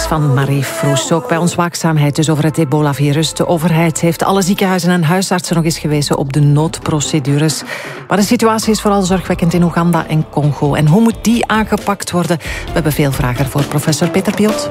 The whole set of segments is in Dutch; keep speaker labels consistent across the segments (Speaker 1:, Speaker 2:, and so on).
Speaker 1: van Marie Vroes. Ook bij ons waakzaamheid dus over het ebola-virus. De overheid heeft alle ziekenhuizen en huisartsen nog eens gewezen op de noodprocedures. Maar de situatie is vooral zorgwekkend in Oeganda en Congo. En hoe moet die aangepakt worden? We hebben veel vragen voor professor Peter Piot.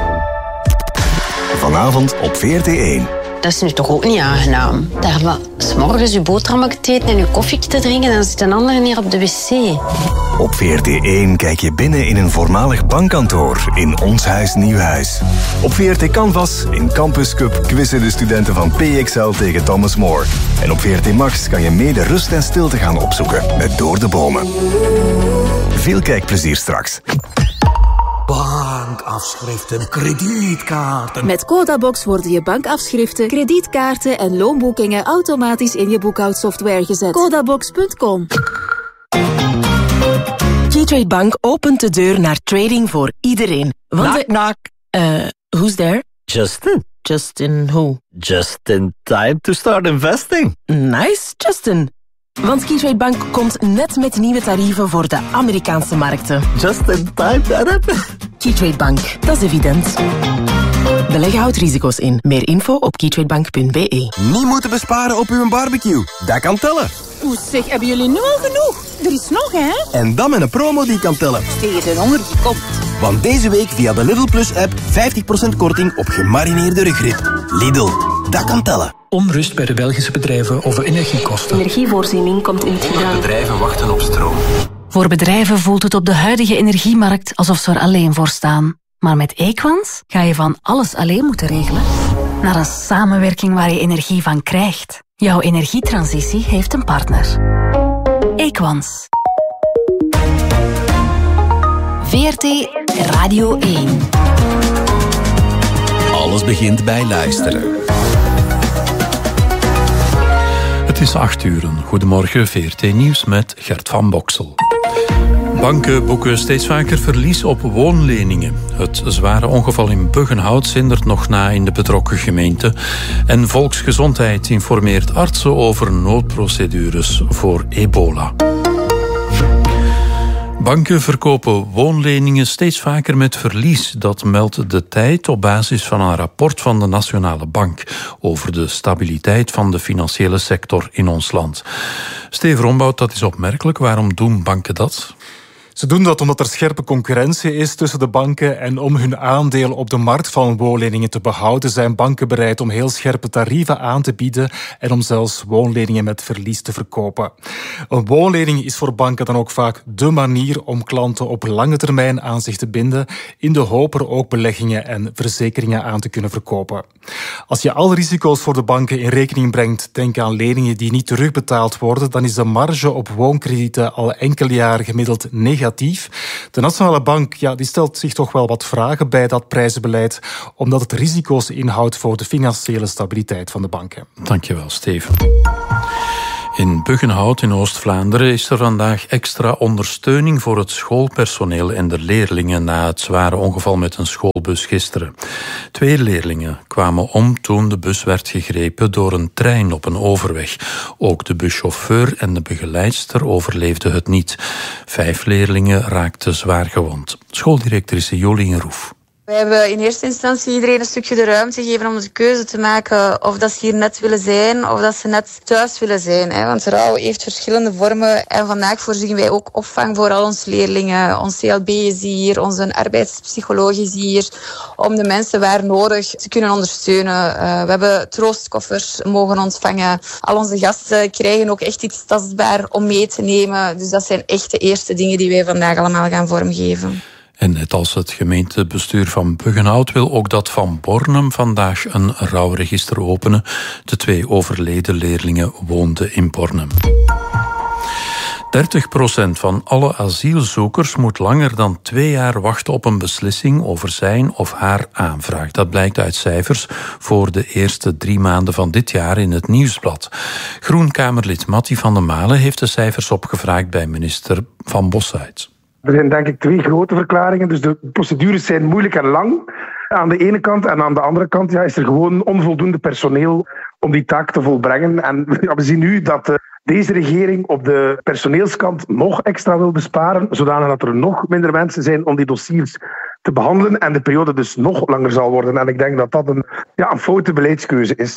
Speaker 2: Vanavond op VRT1.
Speaker 3: Dat is nu toch ook niet aangenaam. Daar wat 's morgens je boterhammen te eten en je koffie te drinken en dan zit een ander hier op de wc.
Speaker 2: Op VRT1 kijk je binnen in een voormalig bankkantoor in Ons Huis Nieuw Huis. Op VRT Canvas in Campus Cup quizzen de studenten van PXL tegen Thomas More. En op VRT Max kan je mee de rust en stilte gaan opzoeken met Door de Bomen. Veel kijkplezier straks.
Speaker 4: Bankafschriften, kredietkaarten.
Speaker 5: Met Codabox worden je bankafschriften, kredietkaarten en loonboekingen automatisch in je boekhoudsoftware gezet. Codabox.com.
Speaker 6: Keytrade Bank opent de deur naar trading voor iedereen.
Speaker 7: Knock, knock.
Speaker 6: Who's there?
Speaker 7: Justin.
Speaker 6: Justin who?
Speaker 7: Just in time to start investing.
Speaker 6: Nice, Justin. Want Keytrade Bank komt net met nieuwe tarieven voor de Amerikaanse markten.
Speaker 7: Just in time, Arab.
Speaker 6: Keytrade Bank, dat is evident. Beleggen houdt risico's in. Meer info op keytradebank.be.
Speaker 8: Niet moeten besparen op uw barbecue. Dat kan tellen.
Speaker 9: Oeh, zeg, hebben jullie nu al genoeg? Er is nog, hè?
Speaker 8: En dan met een promo die kan tellen.
Speaker 9: Tegen de honger die komt.
Speaker 8: Want deze week via de Lidl Plus app 50% korting op gemarineerde rugrib. Lidl, dat kan tellen.
Speaker 10: Onrust bij de Belgische bedrijven over energiekosten.
Speaker 6: Energievoorziening komt in het gedrang.
Speaker 8: Bedrijven wachten op stroom.
Speaker 11: Voor bedrijven voelt het op de huidige energiemarkt alsof ze er alleen voor staan. Maar met Equans ga je van alles alleen moeten regelen naar een samenwerking waar je energie van krijgt. Jouw energietransitie heeft een partner. Equans. VRT Radio 1.
Speaker 12: Alles begint bij luisteren.
Speaker 13: Het is 8:00. Goedemorgen, VRT Nieuws met Gert van Boksel. Banken boeken steeds vaker verlies op woonleningen. Het zware ongeval in Buggenhout zindert nog na in de betrokken gemeente. En Volksgezondheid informeert artsen over noodprocedures voor ebola. Banken verkopen woonleningen steeds vaker met verlies. Dat meldt De Tijd op basis van een rapport van de Nationale Bank over de stabiliteit van de financiële sector in ons land. Steven Rombout, dat is opmerkelijk. Waarom doen banken dat?
Speaker 14: Ze doen dat omdat er scherpe concurrentie is tussen de banken en om hun aandeel op de markt van woonleningen te behouden zijn banken bereid om heel scherpe tarieven aan te bieden en om zelfs woonleningen met verlies te verkopen. Een woonlening is voor banken dan ook vaak dé manier om klanten op lange termijn aan zich te binden in de hoop er ook beleggingen en verzekeringen aan te kunnen verkopen. Als je alle risico's voor de banken in rekening brengt, denk aan leningen die niet terugbetaald worden, dan is de marge op woonkredieten al enkele jaren gemiddeld negatief. De Nationale Bank die stelt zich toch wel wat vragen bij dat prijzenbeleid, omdat het risico's inhoudt voor de financiële stabiliteit van de banken.
Speaker 13: Dankjewel, Steven. In Buggenhout in Oost-Vlaanderen is er vandaag extra ondersteuning voor het schoolpersoneel en de leerlingen na het zware ongeval met een schoolbus gisteren. 2 leerlingen kwamen om toen de bus werd gegrepen door een trein op een overweg. Ook de buschauffeur en de begeleidster overleefden het niet. 5 leerlingen raakten zwaar gewond. Schooldirectrice Jolien Roef.
Speaker 15: We hebben in eerste instantie iedereen een stukje de ruimte gegeven om de keuze te maken of dat ze hier net willen zijn of dat ze net thuis willen zijn. Want rouw heeft verschillende vormen en vandaag voorzien wij ook opvang voor al onze leerlingen. Ons CLB is hier, onze arbeidspsycholoog is hier, om de mensen waar nodig te kunnen ondersteunen. We hebben troostkoffers mogen ontvangen. Al onze gasten krijgen ook echt iets tastbaar om mee te nemen. Dus dat zijn echt de eerste dingen die wij vandaag allemaal gaan vormgeven.
Speaker 13: En net als het gemeentebestuur van Buggenhout wil ook dat van Bornem vandaag een rouwregister openen. De 2 overleden leerlingen woonden in Bornem. 30% van alle asielzoekers moet langer dan 2 jaar wachten op een beslissing over zijn of haar aanvraag. Dat blijkt uit cijfers voor de eerste 3 maanden van dit jaar in het Nieuwsblad. Groenkamerlid Mattie van der Malen heeft de cijfers opgevraagd bij minister Van Bossuyt.
Speaker 16: Er zijn denk ik 2 grote verklaringen. Dus de procedures zijn moeilijk en lang aan de ene kant. En aan de andere kant is er gewoon onvoldoende personeel om die taak te volbrengen. En we zien nu dat deze regering op de personeelskant nog extra wil besparen, zodanig dat er nog minder mensen zijn om die dossiers te behandelen en de periode dus nog langer zal worden. En ik denk dat dat een foute beleidskeuze is.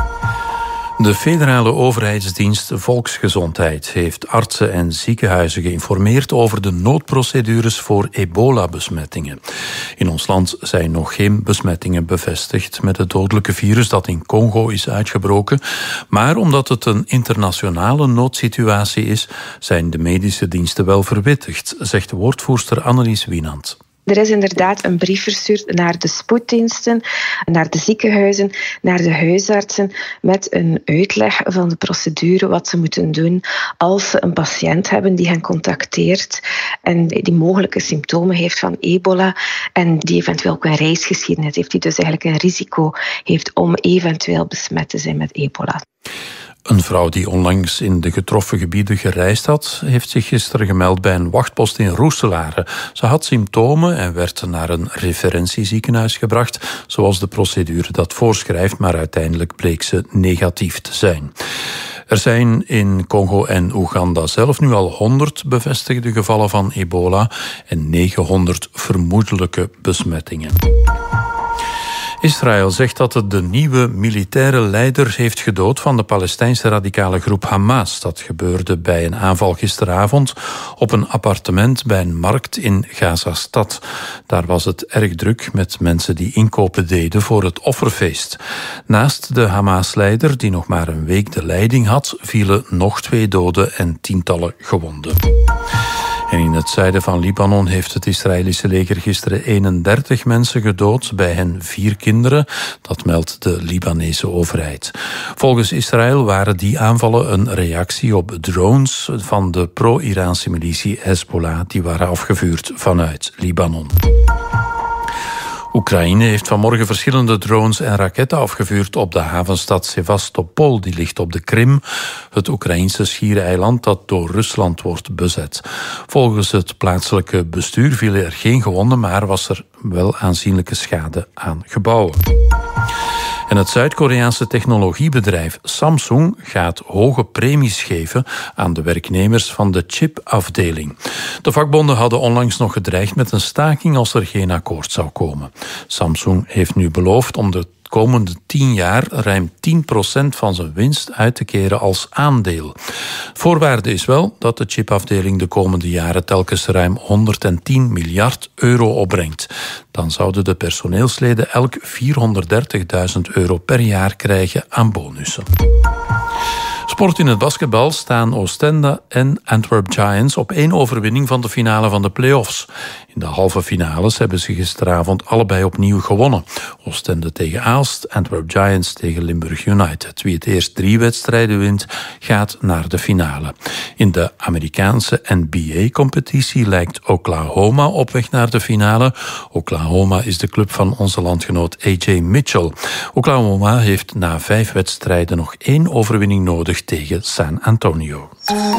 Speaker 13: De federale overheidsdienst Volksgezondheid heeft artsen en ziekenhuizen geïnformeerd over de noodprocedures voor ebola-besmettingen. In ons land zijn nog geen besmettingen bevestigd met het dodelijke virus dat in Congo is uitgebroken. Maar omdat het een internationale noodsituatie is, zijn de medische diensten wel verwittigd, zegt de woordvoerster Annelies Wienand.
Speaker 17: Er is inderdaad een brief verstuurd naar de spoeddiensten, naar de ziekenhuizen, naar de huisartsen met een uitleg van de procedure, wat ze moeten doen als ze een patiënt hebben die hen contacteert en die mogelijke symptomen heeft van ebola en die eventueel ook een reisgeschiedenis heeft, die dus eigenlijk een risico heeft om eventueel besmet te zijn met ebola.
Speaker 13: Een vrouw die onlangs in de getroffen gebieden gereisd had, heeft zich gisteren gemeld bij een wachtpost in Roeselare. Ze had symptomen en werd naar een referentieziekenhuis gebracht, zoals de procedure dat voorschrijft, maar uiteindelijk bleek ze negatief te zijn. Er zijn in Congo en Oeganda zelf nu al 100 bevestigde gevallen van ebola en 900 vermoedelijke besmettingen. Israël zegt dat het de nieuwe militaire leider heeft gedood van de Palestijnse radicale groep Hamas. Dat gebeurde bij een aanval gisteravond op een appartement bij een markt in Gaza-stad. Daar was het erg druk met mensen die inkopen deden voor het offerfeest. Naast de Hamas-leider, die nog maar een week de leiding had, vielen nog 2 doden en tientallen gewonden. En in het zuiden van Libanon heeft het Israëlische leger gisteren 31 mensen gedood, bij hen 4 kinderen. Dat meldt de Libanese overheid. Volgens Israël waren die aanvallen een reactie op drones van de pro-Iraanse militie Hezbollah, die waren afgevuurd vanuit Libanon. Oekraïne heeft vanmorgen verschillende drones en raketten afgevuurd op de havenstad Sevastopol. Die ligt op de Krim, het Oekraïnse schiereiland dat door Rusland wordt bezet. Volgens het plaatselijke bestuur vielen er geen gewonden, maar was er wel aanzienlijke schade aan gebouwen. En het Zuid-Koreaanse technologiebedrijf Samsung gaat hoge premies geven aan de werknemers van de chipafdeling. De vakbonden hadden onlangs nog gedreigd met een staking als er geen akkoord zou komen. Samsung heeft nu beloofd om de komende 10 jaar ruim 10% van zijn winst uit te keren als aandeel. Voorwaarde is wel dat de chipafdeling de komende jaren telkens ruim 110 miljard euro opbrengt. Dan zouden de personeelsleden elk 430.000 euro per jaar krijgen aan bonussen. Sport in het basketbal staan Oostende en Antwerp Giants op 1 overwinning van de finale van de play-offs. In de halve finales hebben ze gisteravond allebei opnieuw gewonnen. Oostende tegen Aalst, Antwerp Giants tegen Limburg United. Wie het eerst 3 wedstrijden wint, gaat naar de finale. In de Amerikaanse NBA-competitie lijkt Oklahoma op weg naar de finale. Oklahoma is de club van onze landgenoot A.J. Mitchell. Oklahoma heeft na 5 wedstrijden nog 1 overwinning nodig tegen San Antonio.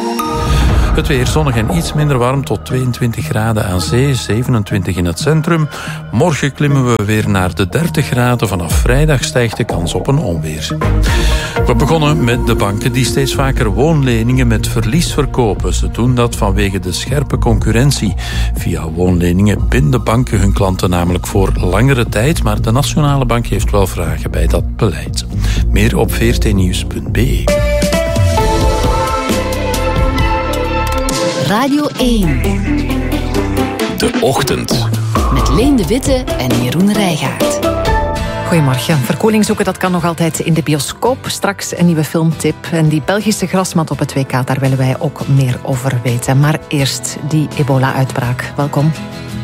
Speaker 13: Het weer zonnig en iets minder warm tot 22 graden aan zee, 27 in het centrum. Morgen klimmen we weer naar de 30 graden. Vanaf vrijdag stijgt de kans op een onweer. We begonnen met de banken die steeds vaker woonleningen met verlies verkopen. Ze doen dat vanwege de scherpe concurrentie. Via woonleningen binden banken hun klanten namelijk voor langere tijd, maar de Nationale Bank heeft wel vragen bij dat beleid. Meer op vrtnieuws.be.
Speaker 5: Radio 1.
Speaker 12: De Ochtend.
Speaker 5: Met Leen de Witte en Jeroen Rijgaard.
Speaker 1: Goedemorgen. Verkoeling zoeken, dat kan nog altijd in de bioscoop. Straks een nieuwe filmtip. En die Belgische grasmat op het WK, daar willen wij ook meer over weten. Maar eerst die ebola-uitbraak. Welkom.